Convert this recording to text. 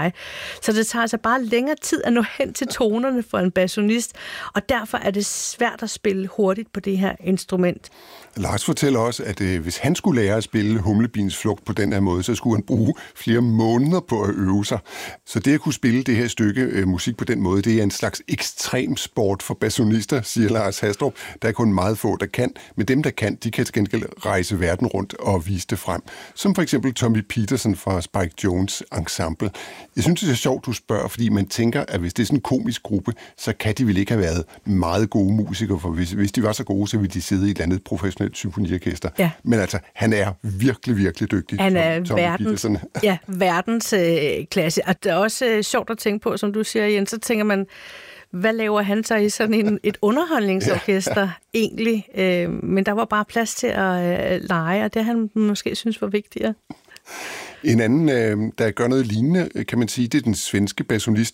lege. Så det tager altså bare længere tid at nå hen til tonerne for en basunist, og derfor er det svært at spille hurtigt på det her instrument. Lars fortæller også, at hvis han skulle lære at spille Humlebins flugt på den her måde, så skulle han bruge flere måneder på at øve sig. Så det at kunne spille det her stykke musik på den måde, det er en slags ekstrem sport for basunister, siger Lars Hastrup. Der er kun meget få, der kan, men dem, der kan, de kan til gengæld rejse verden rundt og vise det frem. Som for eksempel Tommy Peterson fra Spike Jones Ensemble. Jeg synes, det er sjovt, du spørger, fordi man tænker, at hvis det er sådan en komisk gruppe, så kan de vel ikke have været meget gode musikere, for hvis de var så gode, så ville de sidde i et andet professionelt symfoniorkester. Ja. Men altså, han er virkelig, virkelig dygtig. Han er verdens klasse. Og det er også sjovt at tænke på, som du siger, Jens, så tænker man, hvad laver han så i sådan et underholdningsorkester egentlig? Men der var bare plads til at lege, og det han måske synes var vigtigere. En anden, der gør noget lignende, kan man sige, det er den svenske basunist